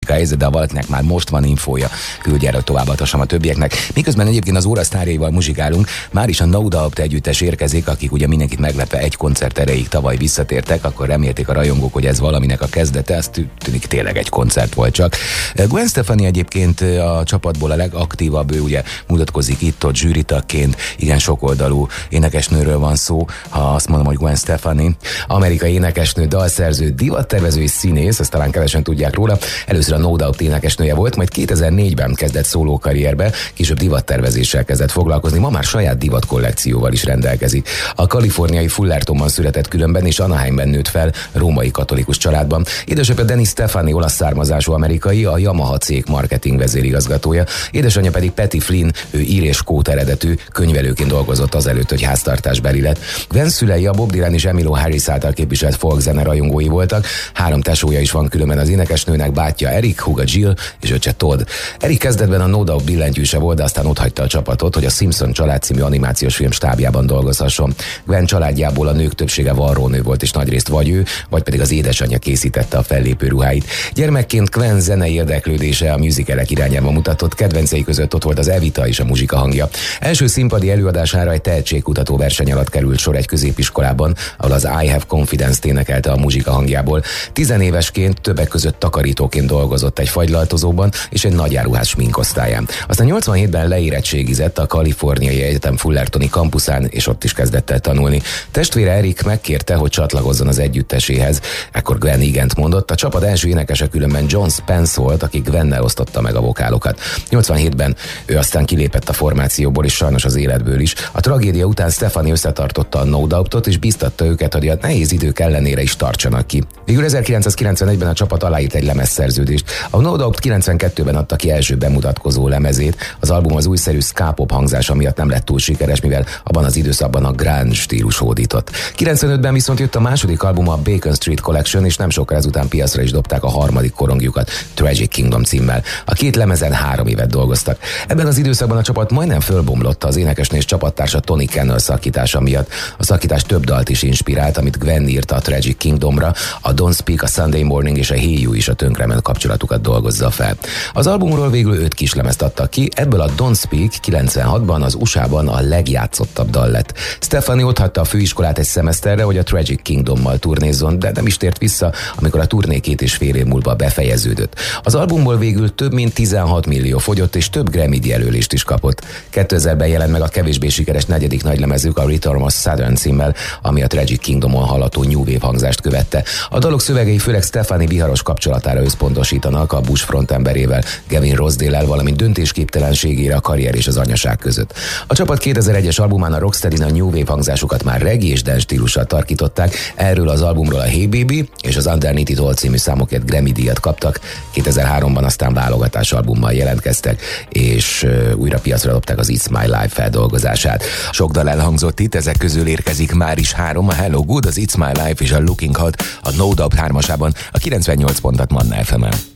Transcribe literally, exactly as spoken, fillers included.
a helyzet, de ha valakinek már most van infója, küldje el, hogy továbbadhassam a többieknek. Miközben egyébként az óra sztárjaival muzsikálunk, már is a No Doubt együttes érkezik, akik ugye mindenkit meglepve egy koncert erejéig tavaly visszatértek, akkor remélték a rajongók, hogy ez valaminek a kezdete, ez tűnik tényleg egy koncert volt csak. Gwen Stefani egyébként a csapatból a legaktívabb, ő ugye mutatkozik itt, ott zsűritagként, igen sokoldalú énekesnőről van szó, ha azt mondom, hogy Gwen Stefani, amerikai énekesnő, dalszerző, divattervező és színész, ezt talán kevesen tudják róla. Először a No Doubt énekesnője volt, majd kétezer-négyben kezdett szóló karrierbe, később divattervezéssel kezdett foglalkozni, ma már saját divat kollekcióval is rendelkezik. A kaliforniai Fullertonban született különben, és Anaheimben nőtt fel, római katolikus családban. Édesapja Dennis Stefani, olasz származású amerikai, a Yamaha cég marketing vezérigazgatója, édesanyja pedig Patty Flynn, ő ír és skót eredetű, könyvelőként dolgozott azelőtt, hogy háztartásbeli lett. Gwen szülei a Bob Dylan és Emmylou Harris által képviselt folkzene rajongói voltak, három tesója is van különben az énekesnőnek, bátyja Eric, húga Jill és öccse Todd. Eric kezdetben a No Doubt billentyűse volt, de aztán otthagyta a csapatot, hogy a Simpson család című animációs film stábjában dolgozhasson. Gwen családjából a nők többsége varrónő volt, és nagyrészt vagy ő, vagy pedig az édesanyja készítette a fellépő ruháit. Gyermekként Gwen zenei érdeklődése a musicalek irányába mutatott, kedvencei között ott volt az Evita és a muzsika hangja. Első színpadi előadására egy tehetségkutató verseny alatt került sor egy középiskolában, ahol az I Have Confidence-t énekelte a muzsika hangjából. Tizenévesként többek között takarítóként dolgozott egy fagylaltozóban és egy nagyáruház sminkosztályán. Aztán nyolcvanhétben leérettségizett a Kaliforniai Egyetem Fullertoni kampuszán, és ott is kezdett el tanulni. Testvére Eric megkérte, hogy csatlakozzon az együtteséhez. Ekkor Gwen igent mondott. A csapat első énekese különben John Spence volt, aki Gwennel osztotta meg a vokálokat. nyolcvanhétben ő aztán kilépett a formációból, és sajnos az életből is. A tragédia után Stefani összetartotta a No Doubt-ot, és biztatta őket, hogy a nehéz idők ellenére is tartsanak ki. Végül ezerkilencszázkilencvenegyben a csapat aláírt egy lemezszerződést. A No Doubt kilencvenkettőben adta ki első bemutatkozó lemezét. Az album az újszerű ska-pop hangzása miatt nem lett túl sikeres, mivel abban az időszakban a grunge stílus hódított. kilencvenötben viszont jött a második album, a Bacon Street Collection, és nem sokkal ezután piacra is dobták a harmadik korongjukat, Tragic Kingdom címmel. A két lemezen három évet dolgoztak. Ebben az időszakban a csapat majdnem fölbomlott az énekesnő és csapattársa Tony Cannell szakítása miatt. A szakítás több dalt is inspirált, amit Gwen írt a Tragic Kingdomra, a Don't Speak, a Sunday Morning és a Hey You is a tönkrement kapcsolatukat dolgozza fel. Az albumról végül öt kislemezt adtak ki, ebből a Don't Speak kilencvenhatban az u es á-ban a legjátszottabb dal lett. Stefani otthagyta a főiskolát egy szemeszterre, hogy a Tragic Kingdommal turnézzon, de nem is tért vissza, amikor a turné két és fél év múlva befejeződött. Az albumból végül több mint tizenhat millió fogyott, és több Grammy jelölést is kapott. kétezerben jelent meg a kevésbé sikeres negyedik nagylemezük, a Return of Southern címmel, ami a Tragic Kingdomon hallható new wave hangzást követte. A dalok szövegei főleg Stefani viharos kapcsolatára összpontosítanak a Bush frontemberével, Gavin Rossdale-el, valamint döntésképtelenségére a karrier és az anyaság között. A csapat kétezer-egyes albumán a Rocksteadyn a new wave hangzásukat már reggae és dance stílussal tarkították, erről az albumról a Hey Baby és az Underneath It All című számokért Grammy díjat kaptak, kétezer-háromban aztán válogatás albummal jelentkeztek, és uh, újra piacra dobták az It's My Life feldolgozását. Sok dal elhangzott itt, ezek közül érkezik már is három, a Hello Good, az It's My Life és a Looking Hot, a No Doubt hármasában, a kilencvennyolc pontot Manna ef emen.